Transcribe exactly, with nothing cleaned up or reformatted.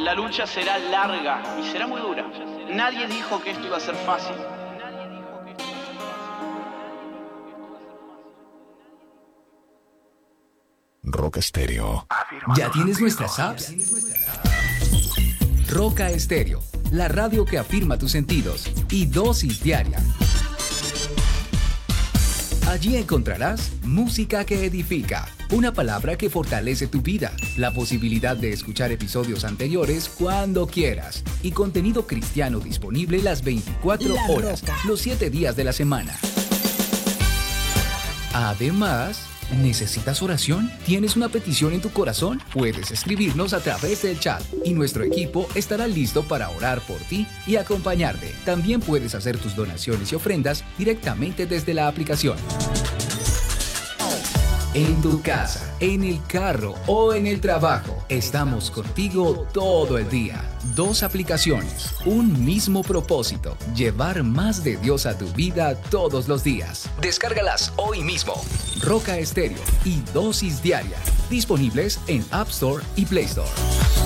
La lucha será larga y será muy dura. Nadie dijo que esto iba a ser fácil. Roca Estéreo. ¿Ya tienes nuestras apps? Roca Estéreo, la radio que afirma tus sentidos, y Dosis Diaria. Allí encontrarás música que edifica, una palabra que fortalece tu vida, la posibilidad de escuchar episodios anteriores cuando quieras y contenido cristiano disponible las veinticuatro horas, los siete días de la semana. Además, ¿necesitas oración? ¿Tienes una petición en tu corazón? Puedes escribirnos a través del chat y nuestro equipo estará listo para orar por ti y acompañarte. También puedes hacer tus donaciones y ofrendas directamente desde la aplicación. En tu casa, en el carro o en el trabajo, estamos contigo todo el día. Dos aplicaciones, un mismo propósito, llevar más de Dios a tu vida todos los días. Descárgalas hoy mismo. Roca Estéreo y Dosis Diaria, disponibles en App Store y Play Store.